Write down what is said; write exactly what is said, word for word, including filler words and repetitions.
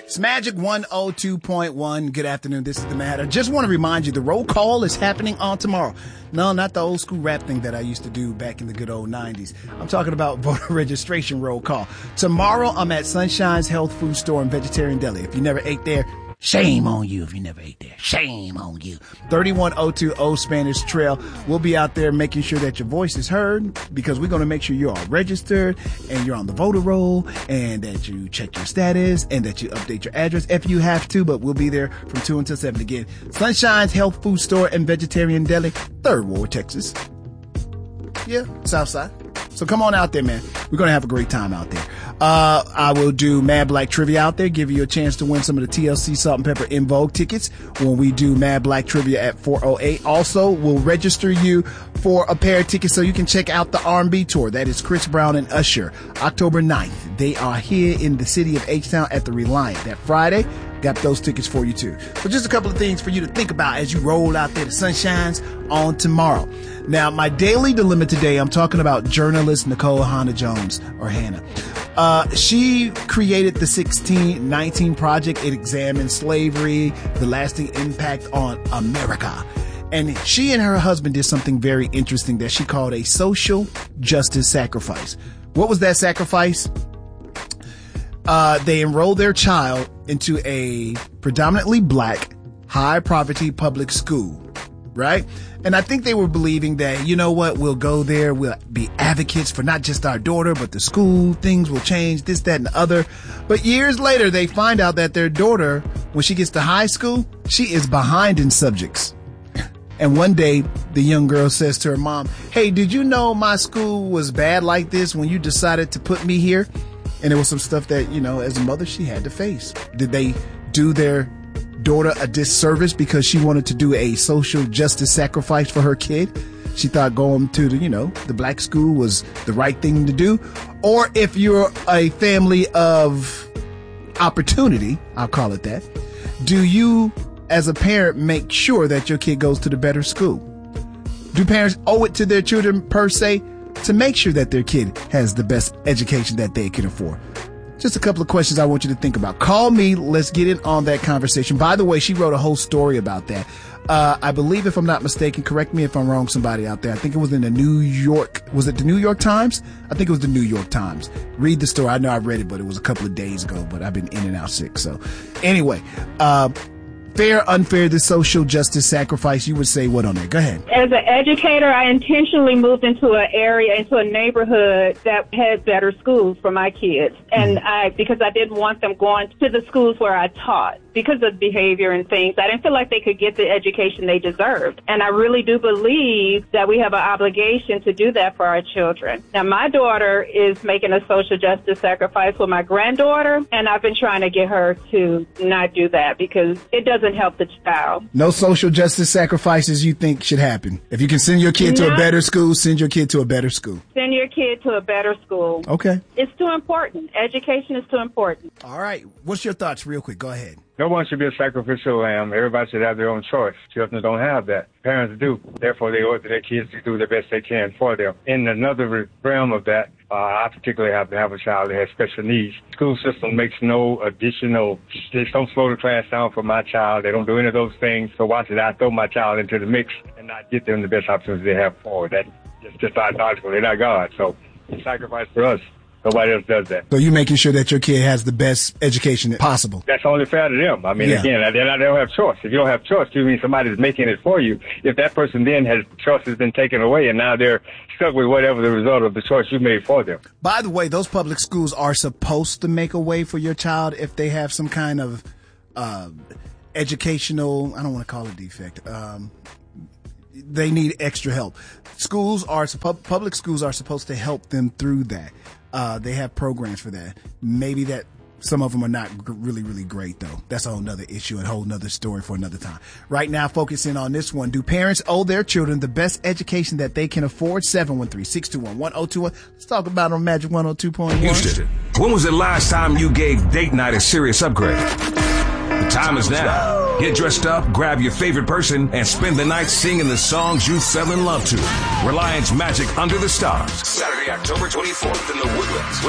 It's Magic one oh two point one. Good afternoon. This is The Matter. Just want to remind you, the roll call is happening on tomorrow. No, not the old school rap thing that I used to do back in the good old nineties. I'm talking about voter registration roll call. Tomorrow, I'm at Sunshine's Health Food Store and Vegetarian Deli. If you never ate there, shame on you if you never ate there. Shame on you. thirty-one oh two Old Spanish Trail. We'll be out there making sure that your voice is heard, because we're going to make sure you're all registered and you're on the voter roll, and that you check your status and that you update your address if you have to. But we'll be there from two until seven again. Sunshine's Health Food Store and Vegetarian Deli, Third Ward, Texas. Yeah, South Side. So come on out there, man. We're going to have a great time out there. Uh, I will do Mad Black Trivia out there, give you a chance to win some of the T L C Salt and Pepper In Vogue tickets when we do Mad Black Trivia at four oh eight. Also, we'll register you for a pair of tickets so you can check out the R and B tour. That is Chris Brown and Usher, October ninth. They are here in the city of H-Town at the Reliant. That Friday, got those tickets for you too. So just a couple of things for you to think about as you roll out there to Sunshine's on tomorrow. Now, my daily dilemma today, I'm talking about journalist Nikole Hannah-Jones, or Hannah. Uh, she created the sixteen nineteen Project. It examines slavery, the lasting impact on America. And she and her husband did something very interesting that she called a social justice sacrifice. What was that sacrifice? Uh, they enrolled their child into a predominantly black, high poverty public school, right? And I think they were believing that, you know what, we'll go there, we'll be advocates for not just our daughter, but the school, things will change, this, that, and the other. But years later, they find out that their daughter, when she gets to high school, she is behind in subjects. And one day, the young girl says to her mom, hey, did you know my school was bad like this when you decided to put me here? And there was some stuff that, you know, as a mother, she had to face. Did they do their daughter a disservice because she wanted to do a social justice sacrifice for her kid? She thought going to the, you know, the black school was the right thing to do. Or if you're a family of opportunity, I'll call it that, do you, as a parent, make sure that your kid goes to the better school? Do parents owe it to their children, per se, to make sure that their kid has the best education that they can afford? Just a couple of questions I want you to think about. Call me. Let's get in on that conversation. By the way, she wrote a whole story about that. Uh, I believe, if I'm not mistaken, correct me if I'm wrong, somebody out there, I think it was in the New York, was it the New York Times? I think it was the New York Times. Read the story. I know I read it, but it was a couple of days ago, but I've been in and out sick. So anyway, uh, fair, unfair, the social justice sacrifice, you would say what on that? Go ahead. As an educator, I intentionally moved into an area, into a neighborhood that had better schools for my kids. And mm-hmm. I, because I didn't want them going to the schools where I taught because of behavior and things. I didn't feel like they could get the education they deserved. And I really do believe that we have an obligation to do that for our children. Now, my daughter is making a social justice sacrifice with my granddaughter, and I've been trying to get her to not do that because it doesn't help the child. No social justice sacrifices you think should happen. If you can send your kid to a better school, send your kid to a better school. Send your kid to a better school. Okay. It's too important. Education is too important. All right. What's your thoughts real quick? Go ahead. No one should be a sacrificial lamb. Everybody should have their own choice. Children don't have that. Parents do. Therefore, they owe it to their kids to do the best they can for them. In another realm of that, uh, I particularly have to have a child that has special needs. School system makes no additional, they don't slow the class down for my child. They don't do any of those things. So why should I throw my child into the mix and not get them the best opportunity they have forward? That's just, just not logical. They're not God. So it's sacrifice for us. Nobody else does that. So you're making sure that your kid has the best education possible. That's only fair to them. I mean, yeah. again, they don't have choice. If you don't have choice, you mean somebody's making it for you. If that person then has choice has been taken away and now they're stuck with whatever the result of the choice you made for them. By the way, those public schools are supposed to make a way for your child if they have some kind of uh, educational, I don't want to call it defect, um, they need extra help. Schools are, public schools are supposed to help them through that. Uh, they have programs for that. Maybe that some of them are not g- really, really great, though. That's a whole nother issue, a whole nother story for another time. Right now, focusing on this one. Do parents owe their children the best education that they can afford? seven one three, six two one, one oh two one. Let's talk about it on Magic one oh two point one. Houston, when was the last time you gave date night a serious upgrade? The time is now. Get dressed up, grab your favorite person, and spend the night singing the songs you fell in love to. Reliance Magic Under the Stars. Saturday, October twenty-fourth in the Woodlands.